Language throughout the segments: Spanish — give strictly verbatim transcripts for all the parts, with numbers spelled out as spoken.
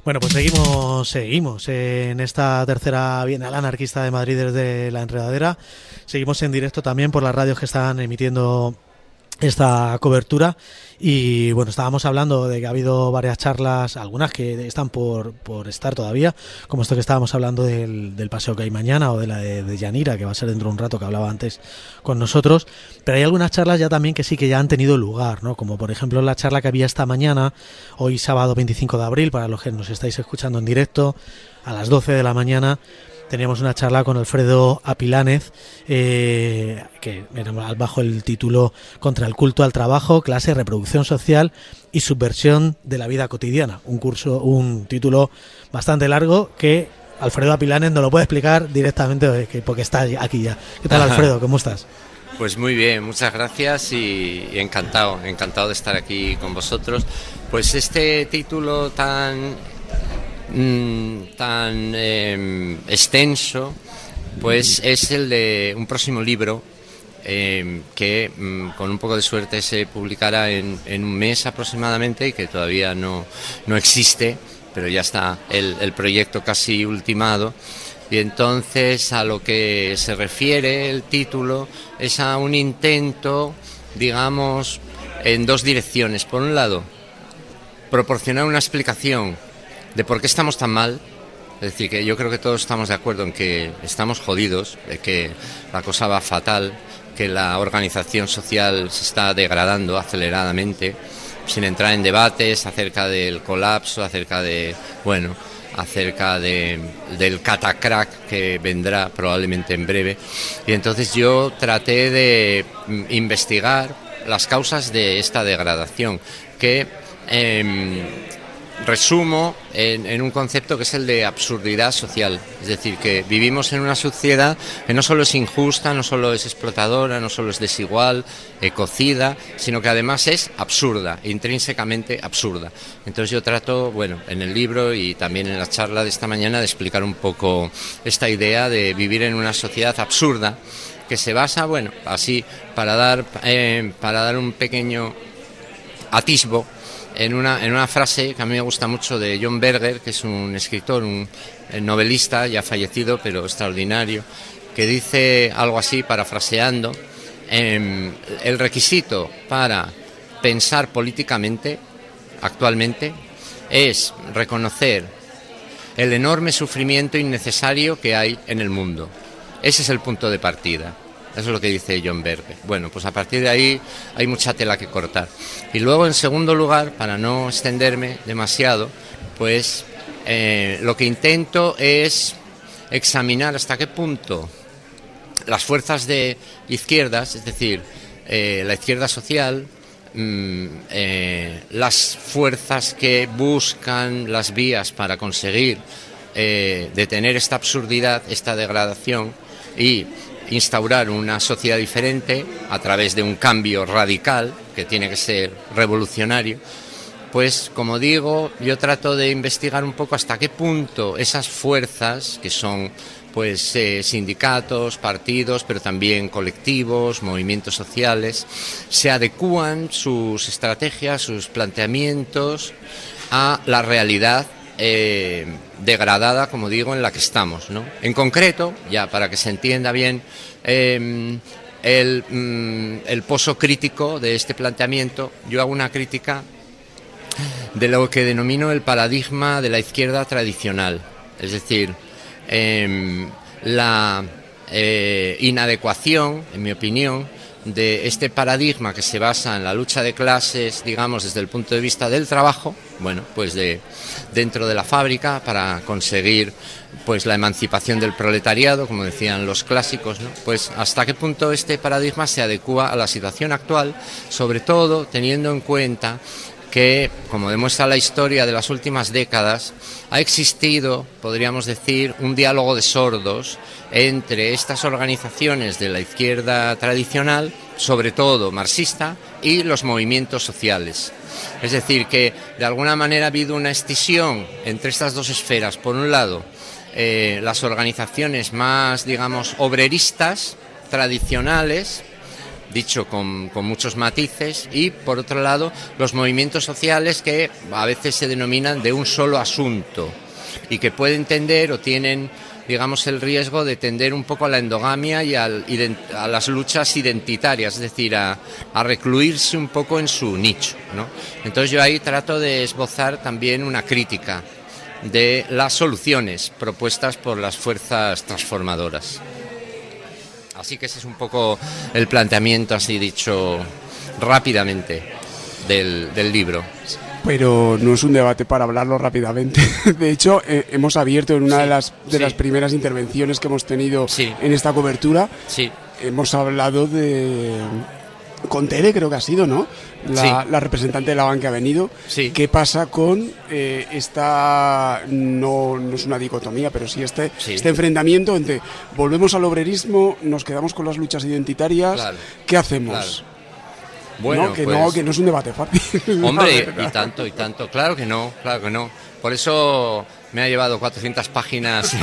Bueno, pues seguimos, seguimos en esta tercera Bienal Anarquista de Madrid desde La Enredadera. Seguimos en directo también por las radios que están emitiendo esta cobertura y bueno, estábamos hablando de que ha habido varias charlas, algunas que están por, por estar todavía, como esto que estábamos hablando del, del paseo que hay mañana o de la de, de Yanira, que va a ser dentro de un rato, que hablaba antes con nosotros, pero hay algunas charlas ya también que sí que ya han tenido lugar, ¿no? Como por ejemplo la charla que había esta mañana, hoy sábado veinticinco de abril, para los que nos estáis escuchando en directo, a las doce de la mañana. Teníamos una charla con Alfredo Apilánez, eh, que era bajo el título Contra el culto al trabajo, clase, reproducción social y subversión de la vida cotidiana. Un curso, un título bastante largo que Alfredo Apilánez nos lo puede explicar directamente porque está aquí ya. ¿Qué tal, Alfredo? ¿Cómo estás? Pues muy bien, muchas gracias y, y encantado, encantado de estar aquí con vosotros. Pues este título tan... tan eh, extenso, pues es el de un próximo libro eh, que mm, con un poco de suerte se publicará en, en un mes aproximadamente y que todavía no, no existe, pero ya está el, el proyecto casi ultimado. Y entonces a lo que se refiere el título es a un intento, digamos, en dos direcciones. Por un lado, proporcionar una explicación de por qué estamos tan mal. Es decir, que yo creo que todos estamos de acuerdo en que estamos jodidos, de que la cosa va fatal, que la organización social se está degradando aceleradamente, sin entrar en debates acerca del colapso, acerca de, bueno, acerca de, del catacrack que vendrá probablemente en breve. Y entonces yo traté de investigar las causas de esta degradación, que eh, resumo en, en un concepto que es el de absurdidad social. Es decir, que vivimos en una sociedad que no solo es injusta, no solo es explotadora, no solo es desigual, ecocida, sino que además es absurda, intrínsecamente absurda. Entonces yo trato, bueno, en el libro y también en la charla de esta mañana, de explicar un poco esta idea de vivir en una sociedad absurda, que se basa, bueno, así, para dar, eh, para dar un pequeño atisbo, En una, en una frase que a mí me gusta mucho de John Berger, que es un escritor, un novelista ya fallecido, pero extraordinario, que dice algo así, parafraseando, eh, el requisito para pensar políticamente, actualmente, es reconocer el enorme sufrimiento innecesario que hay en el mundo. Ese es el punto de partida. Eso es lo que dice John Berger. Bueno, pues a partir de ahí hay mucha tela que cortar. Y luego, en segundo lugar, para no extenderme demasiado, pues eh, lo que intento es examinar hasta qué punto las fuerzas de izquierdas, es decir, eh, la izquierda social, mmm, eh, las fuerzas que buscan las vías para conseguir eh, detener esta absurdidad, esta degradación y instaurar una sociedad diferente a través de un cambio radical que tiene que ser revolucionario, pues como digo, yo trato de investigar un poco hasta qué punto esas fuerzas, que son pues eh, sindicatos, partidos, pero también colectivos, movimientos sociales, se adecúan sus estrategias, sus planteamientos a la realidad Eh, degradada, como digo, en la que estamos, ¿no? En concreto, ya para que se entienda bien, eh, el, mm, el poso crítico de este planteamiento, yo hago una crítica de lo que denomino el paradigma de la izquierda tradicional, es decir, eh, la eh, inadecuación, en mi opinión, de este paradigma que se basa en la lucha de clases, digamos, desde el punto de vista del trabajo, bueno, pues de dentro de la fábrica, para conseguir pues la emancipación del proletariado, como decían los clásicos, ¿no? Pues hasta qué punto este paradigma se adecúa a la situación actual, sobre todo teniendo en cuenta que, como demuestra la historia de las últimas décadas, ha existido, podríamos decir, un diálogo de sordos entre estas organizaciones de la izquierda tradicional, sobre todo marxista, y los movimientos sociales. Es decir, que de alguna manera ha habido una escisión entre estas dos esferas. Por un lado, eh, las organizaciones más, digamos, obreristas, tradicionales, dicho con, con muchos matices, y por otro lado los movimientos sociales que a veces se denominan de un solo asunto y que pueden tender o tienen, digamos, el riesgo de tender un poco a la endogamia y al, a las luchas identitarias, es decir, a, a recluirse un poco en su nicho, ¿no? Entonces yo ahí trato de esbozar también una crítica de las soluciones propuestas por las fuerzas transformadoras. Así que ese es un poco el planteamiento, así dicho rápidamente, del, del libro. Pero no es un debate para hablarlo rápidamente. De hecho, eh, hemos abierto en una sí, de, las, de sí. las primeras intervenciones que hemos tenido sí. en esta cobertura. Sí. Hemos hablado de... Con Tere creo que ha sido, ¿no? La, sí. la representante de la banca ha venido. Sí. ¿Qué pasa con eh, esta... No, no es una dicotomía, pero sí este, sí este enfrentamiento entre volvemos al obrerismo, nos quedamos con las luchas identitarias, claro. ¿qué hacemos? Claro. Bueno, no, que, pues, no, que no es un debate fácil. Hombre, y tanto, y tanto. Claro que no, claro que no. Por eso me ha llevado cuatrocientas páginas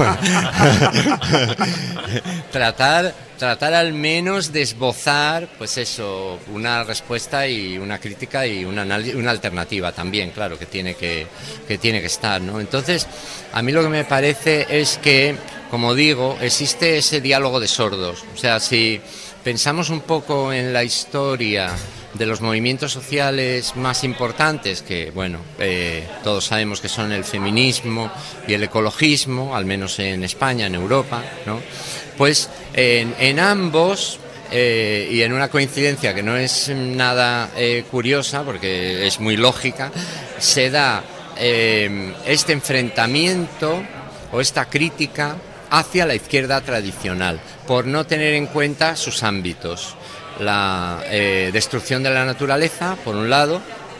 tratar, tratar al menos de esbozar, pues eso, una respuesta y una crítica y una, una alternativa también, claro, que tiene que, que tiene que estar, ¿no? Entonces, a mí lo que me parece es que, como digo, existe ese diálogo de sordos. O sea, si pensamos un poco en la historia de los movimientos sociales más importantes, que bueno, eh, todos sabemos que son el feminismo y el ecologismo, al menos en España, en Europa, ¿no? Pues en, en ambos, eh, y en una coincidencia que no es nada eh, curiosa, porque es muy lógica, se da eh, este enfrentamiento o esta crítica hacia la izquierda tradicional, por no tener en cuenta sus ámbitos. La eh, destrucción de la naturaleza, por un lado,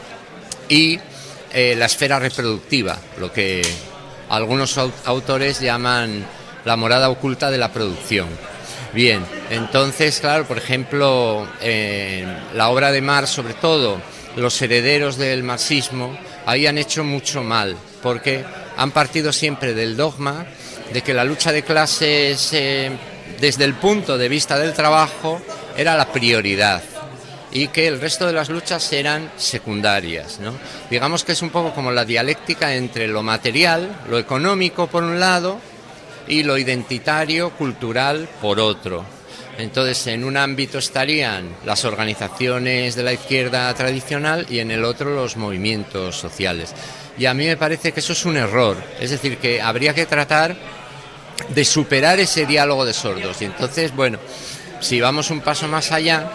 y eh, la esfera reproductiva, lo que algunos autores llaman la morada oculta de la producción. Bien, entonces, claro, por ejemplo, eh, la obra de Marx, sobre todo, los herederos del marxismo, ahí han hecho mucho mal, porque han partido siempre del dogma de que la lucha de clases, eh, desde el punto de vista del trabajo, era la prioridad y que el resto de las luchas eran secundarias, ¿no? Digamos que es un poco como la dialéctica entre lo material, lo económico por un lado y lo identitario, cultural por otro. Entonces, en un ámbito estarían las organizaciones de la izquierda tradicional y en el otro los movimientos sociales. Y a mí me parece que eso es un error, es decir, que habría que tratar de superar ese diálogo de sordos. Y entonces, bueno, si vamos un paso más allá,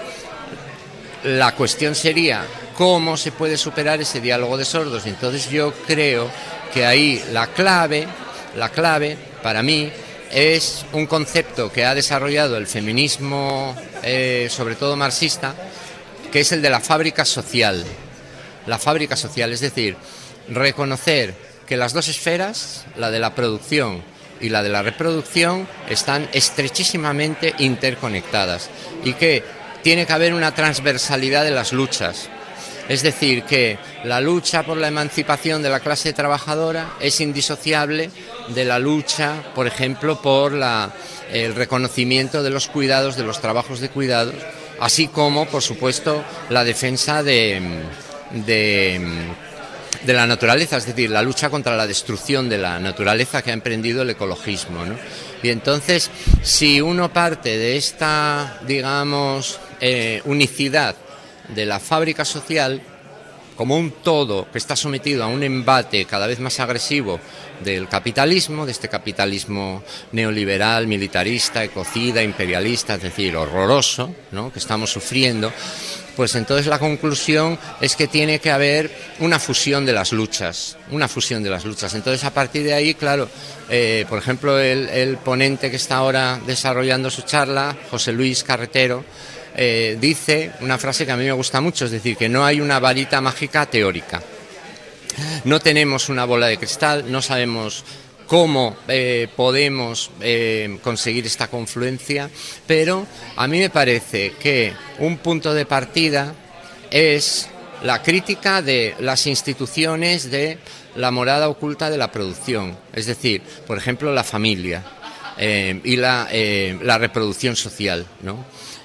la cuestión sería cómo se puede superar ese diálogo de sordos. Y entonces yo creo que ahí la clave, la clave para mí es un concepto que ha desarrollado el feminismo, eh, sobre todo marxista, que es el de la fábrica social. La fábrica social, es decir, reconocer que las dos esferas, la de la producción y la de la reproducción, están estrechísimamente interconectadas y que tiene que haber una transversalidad de las luchas. Es decir, que la lucha por la emancipación de la clase trabajadora es indisociable de la lucha, por ejemplo, por la, el reconocimiento de los cuidados, de los trabajos de cuidados, así como, por supuesto, la defensa de... de de la naturaleza, es decir, la lucha contra la destrucción de la naturaleza que ha emprendido el ecologismo, ¿no? Y entonces, si uno parte de esta, digamos, eh, unicidad de la fábrica social como un todo que está sometido a un embate cada vez más agresivo del capitalismo, de este capitalismo neoliberal, militarista, ecocida, imperialista, es decir, horroroso, ¿no?, que estamos sufriendo, pues entonces la conclusión es que tiene que haber una fusión de las luchas, una fusión de las luchas. Entonces, a partir de ahí, claro, eh, por ejemplo, el, el ponente que está ahora desarrollando su charla, José Luis Carretero, eh, dice una frase que a mí me gusta mucho, es decir, que no hay una varita mágica teórica. No tenemos una bola de cristal, no sabemos cómo eh, podemos eh, conseguir esta confluencia, pero a mí me parece que un punto de partida es la crítica de las instituciones de la morada oculta de la producción, es decir, por ejemplo, la familia eh, y la, eh, la reproducción social, ¿no?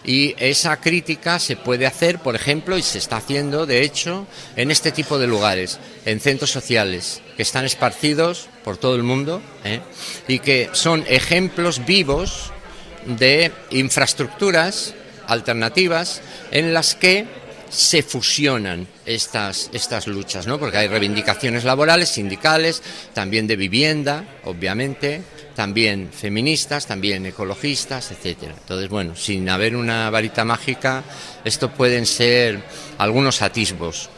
Y esa crítica se puede hacer, por ejemplo, y se está haciendo, de hecho, en este tipo de lugares, en centros sociales, que están esparcidos por todo el mundo, ¿eh? Y que son ejemplos vivos de infraestructuras alternativas en las que se fusionan estas, estas luchas, ¿no? Porque hay reivindicaciones laborales, sindicales, también de vivienda, obviamente, también feministas, también ecologistas, etcétera. Entonces, bueno, sin haber una varita mágica, esto pueden ser algunos atisbos.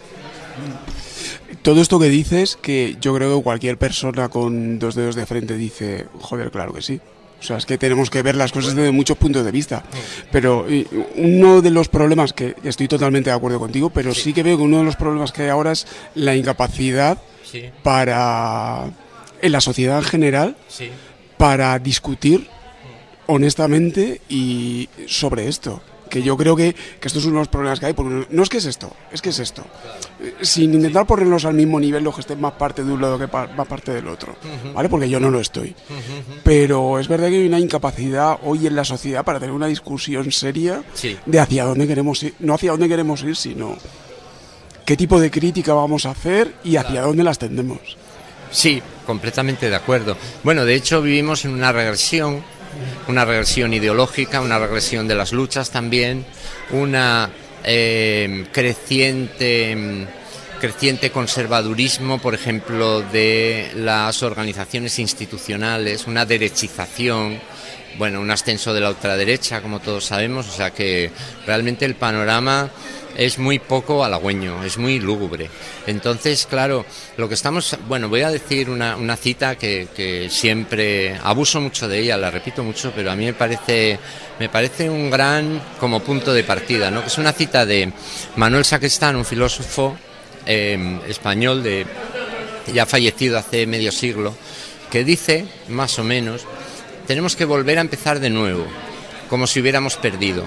Todo esto que dices, que yo creo que cualquier persona con dos dedos de frente dice, joder, claro que sí. O sea, es que tenemos que ver las cosas desde muchos puntos de vista. Pero uno de los problemas, que estoy totalmente de acuerdo contigo, pero sí, sí que veo que uno de los problemas que hay ahora es la incapacidad sí. para, en la sociedad en general, sí. para discutir honestamente y sobre esto. Que yo creo que, que esto es uno de los problemas que hay, porque no es que es esto, es que es esto. Sin intentar ponerlos al mismo nivel, los que estén más parte de un lado que pa- más parte del otro, ¿vale? Porque yo no lo estoy. Pero es verdad que hay una incapacidad hoy en la sociedad para tener una discusión seria sí. de hacia dónde queremos ir, no hacia dónde queremos ir, sino qué tipo de crítica vamos a hacer y hacia claro. dónde las tendemos. Sí, completamente de acuerdo. Bueno, de hecho vivimos en una regresión, una regresión ideológica, una regresión de las luchas también, una eh, creciente, creciente conservadurismo, por ejemplo, de las organizaciones institucionales, una derechización, bueno, un ascenso de la ultraderecha, como todos sabemos, o sea que realmente el panorama es muy poco halagüeño, es muy lúgubre. Entonces, claro, lo que estamos... Bueno, voy a decir una, una cita que, que siempre abuso mucho de ella, la repito mucho, pero a mí me parece, me parece un gran como punto de partida, ¿no? Que es una cita de Manuel Sacristán, un filósofo eh, español de ya fallecido hace medio siglo, que dice, más o menos, tenemos que volver a empezar de nuevo, como si hubiéramos perdido.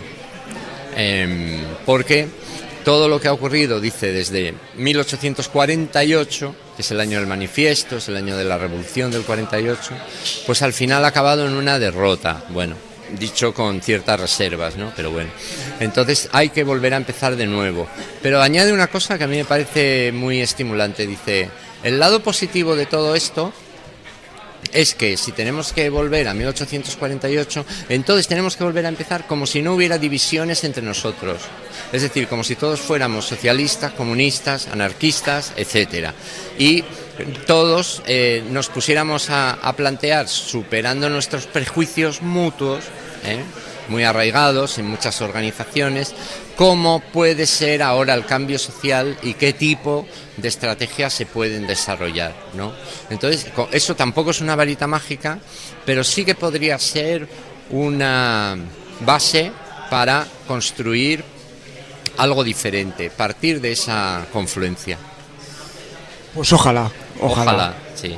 Eh, porque todo lo que ha ocurrido, dice, desde mil ochocientos cuarenta y ocho, que es el año del manifiesto, es el año de la revolución del cuarenta y ocho, pues al final ha acabado en una derrota, bueno, dicho con ciertas reservas, ¿no? Pero bueno, entonces hay que volver a empezar de nuevo. Pero añade una cosa que a mí me parece muy estimulante, dice, el lado positivo de todo esto es que si tenemos que volver a mil ochocientos cuarenta y ocho, entonces tenemos que volver a empezar como si no hubiera divisiones entre nosotros. Es decir, como si todos fuéramos socialistas, comunistas, anarquistas, etcétera. Y todos eh, nos pusiéramos a, a plantear, superando nuestros prejuicios mutuos, ¿eh? muy arraigados en muchas organizaciones, cómo puede ser ahora el cambio social y qué tipo de estrategias se pueden desarrollar, ¿no? Entonces, eso tampoco es una varita mágica, pero sí que podría ser una base para construir algo diferente, partir de esa confluencia. Pues ojalá, ojalá. Ojalá, sí.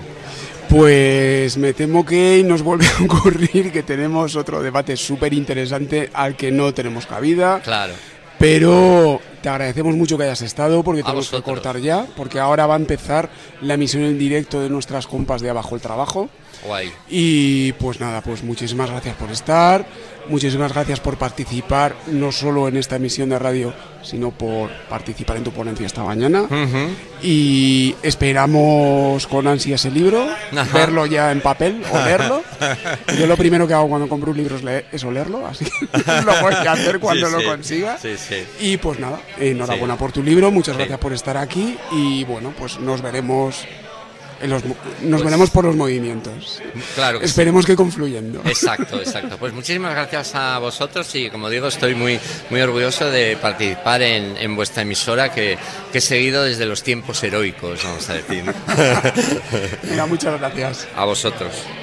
Pues me temo que nos vuelve a ocurrir que tenemos otro debate súper interesante al que no tenemos cabida. Claro. Pero te agradecemos mucho que hayas estado, porque tenemos que cortar ya, porque ahora va a empezar la emisión en directo de nuestras compas de Abajo el Trabajo. Guay. Y pues nada, pues muchísimas gracias por estar, muchísimas gracias por participar, no solo en esta emisión de radio, sino por participar en tu ponencia esta mañana. Uh-huh. Y esperamos con ansia ese libro, ajá, verlo ya en papel, olerlo. Yo lo primero que hago cuando compro un libro es, leer, es olerlo, así que lo voy a hacer cuando sí, lo sí. consiga. Sí, sí. Y pues nada, enhorabuena sí. por tu libro, muchas sí. gracias por estar aquí y bueno, pues nos veremos... Los, nos pues, veremos por los movimientos. Claro que esperemos sí. que confluyendo. Exacto, exacto. Pues muchísimas gracias a vosotros y como digo, estoy muy muy orgulloso de participar en, en vuestra emisora que, que he seguido desde los tiempos heroicos, vamos a decir. Venga, muchas gracias. A vosotros.